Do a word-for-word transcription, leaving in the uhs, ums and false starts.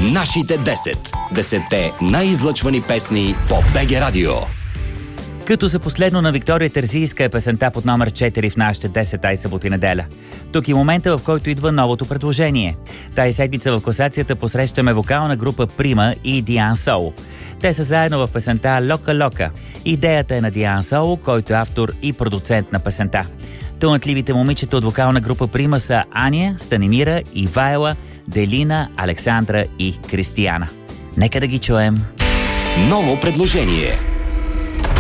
Нашите десет. Десетте най-излъчвани песни по БГ Радио. Като за последно на Виктория Терзийска е песента под номер четири в нашите десет ай събота и неделя. Тук е момента, в който идва новото предложение. Тая седмица в класацията посрещаме вокална група Прима и Диан Соло. Те са заедно в песента Лока Лока. Идеята е на Диан Соло, който е автор и продуцент на песента. Талантливите момичета от вокална група Прима са Аня, Станимира, Ивайла, Делина, Александра и Кристияна. Нека да ги чуем. Ново предложение.